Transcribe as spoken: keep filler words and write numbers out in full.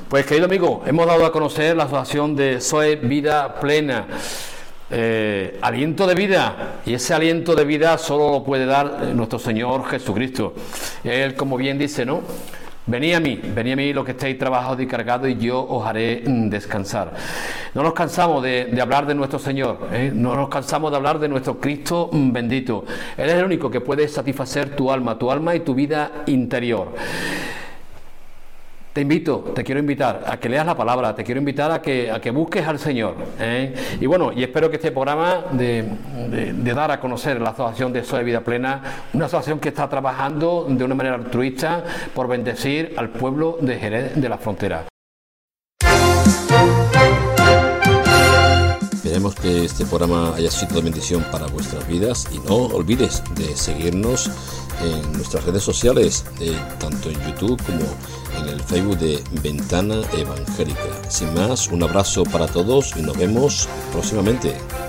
Pues querido amigo, hemos dado a conocer la asociación de Zoe Vida Plena. Eh, aliento de vida, y ese aliento de vida solo lo puede dar nuestro Señor Jesucristo. Él, como bien dice, ¿no? Venid a mí, venid a mí los que estéis trabajados y cargados, y yo os haré descansar. No nos cansamos de, de hablar de nuestro Señor, ¿eh? No nos cansamos de hablar de nuestro Cristo bendito. Él es el único que puede satisfacer tu alma, tu alma y tu vida interior. Te invito, te quiero invitar a que leas la palabra, te quiero invitar a que, a que busques al Señor, ¿eh? Y bueno, y espero que este programa de, de, de dar a conocer la asociación de Zoe Vida Plena, una asociación que está trabajando de una manera altruista por bendecir al pueblo de Jerez de la Frontera. Esperemos que este programa haya sido de bendición para vuestras vidas, y no olvides de seguirnos en nuestras redes sociales, eh, tanto en YouTube como en el Facebook de Ventana Evangélica. Sin más, un abrazo para todos y nos vemos próximamente.